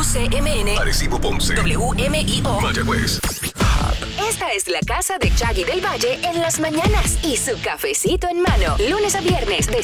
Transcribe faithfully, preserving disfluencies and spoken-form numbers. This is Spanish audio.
C M N, Arecibo, Ponce, W M I O, Mayagüez. Esta es la casa de Chaggy del Valle en las mañanas y su cafecito en mano. Lunes a viernes de